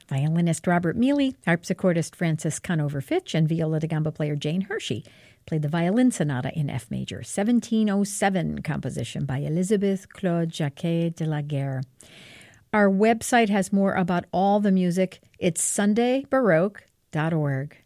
Violinist Robert Mealy, harpsichordist Francis Conover-Fitch, and viola da gamba player Jane Hershey played the Violin Sonata in F major, 1707 composition by Elizabeth Claude Jacquet de la Guerre. Our website has more about all the music. It's sundaybaroque.org.